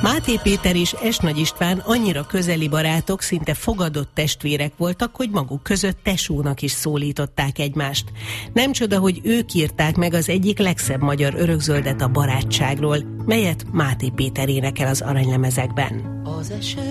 Máté Péter és S. Nagy István annyira közeli barátok, szinte fogadott testvérek voltak, hogy maguk között tesónak is szólították egymást. Nem csoda, hogy ők írták meg az egyik legszebb magyar örökzöldet, a barátságról, melyet Máté Péter énekel az aranylemezekben.